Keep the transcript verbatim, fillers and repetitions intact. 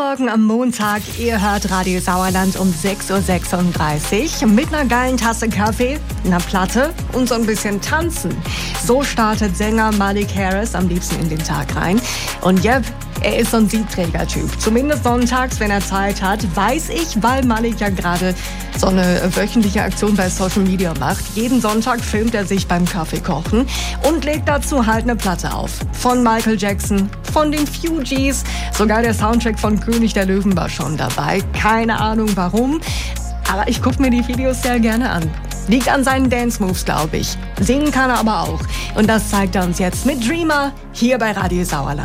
Morgen am Montag. Ihr hört Radio Sauerland um sechs Uhr sechsunddreißig mit einer geilen Tasse Kaffee, einer Platte und so ein bisschen Tanzen. So startet Sänger Malik Harris am liebsten in den Tag rein. Und yep, er ist so ein Siebträger-Typ. Zumindest sonntags, wenn er Zeit hat, weiß ich, weil Malik ja gerade so eine wöchentliche Aktion bei Social Media macht. Jeden Sonntag filmt er sich beim Kaffeekochen und legt dazu halt eine Platte auf. Von Michael Jackson, von den Fugees, sogar der Soundtrack von König der Löwen war schon dabei. Keine Ahnung warum, aber ich gucke mir die Videos sehr gerne an. Liegt an seinen Dance-Moves, glaube ich. Singen kann er aber auch. Und das zeigt er uns jetzt mit Dreamer hier bei Radio Sauerland.